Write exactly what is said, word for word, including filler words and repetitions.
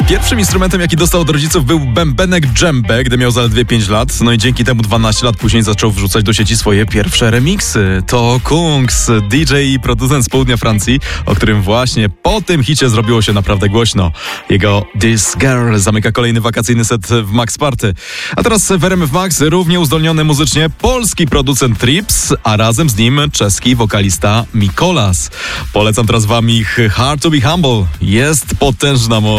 Pierwszym instrumentem, jaki dostał od rodziców, był bębenek dżembe, gdy miał zaledwie pięć lat. No i dzięki temu dwanaście lat później zaczął wrzucać do sieci swoje pierwsze remiksy. To Kungs, D J i producent z południa Francji, o którym właśnie po tym hicie zrobiło się naprawdę głośno. Jego This Girl zamyka kolejny wakacyjny set w Max Party. A teraz w R M F Max równie uzdolniony muzycznie polski producent Trips, a razem z nim czeski wokalista Mikolas. Polecam teraz wam ich Hard to be Humble. Jest potężna moc.